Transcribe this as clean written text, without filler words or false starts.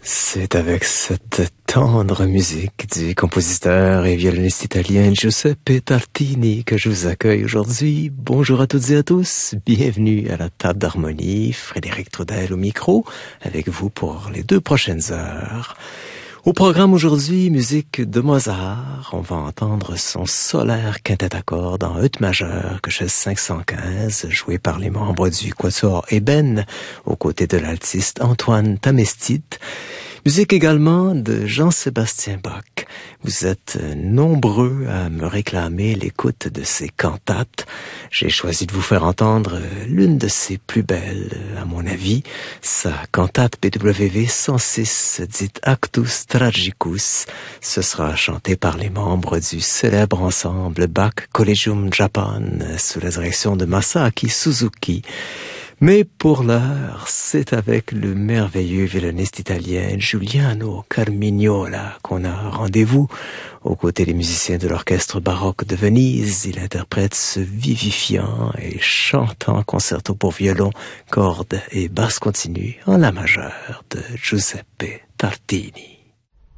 C'est avec cette tendre musique du compositeur et violoniste italien Giuseppe Tartini que je vous accueille aujourd'hui. Bonjour à toutes et à tous, bienvenue à la table d'harmonie, Frédéric Trudel au micro, avec vous pour les 2 prochaines heures. Au programme aujourd'hui, musique de Mozart. On va entendre son solaire quintet à cordes en ut majeur, KHS 515, joué par les membres du Quatuor Eben, aux côtés de l'altiste Antoine Tamestit. Musique également de Jean-Sébastien Bach. Vous êtes nombreux à me réclamer l'écoute de ses cantates. J'ai choisi de vous faire entendre l'une de ses plus belles, à mon avis, sa cantate BWV 106, dite Actus Tragicus. Ce sera chanté par les membres du célèbre ensemble Bach Collegium Japan, sous la direction de Masaaki Suzuki. Mais pour l'heure, c'est avec le merveilleux violoniste italien Giuliano Carmignola qu'on a rendez-vous. Aux côtés des musiciens de l'orchestre baroque de Venise, il interprète ce vivifiant et chantant concerto pour violon, cordes et basse continue en la majeure de Giuseppe Tartini.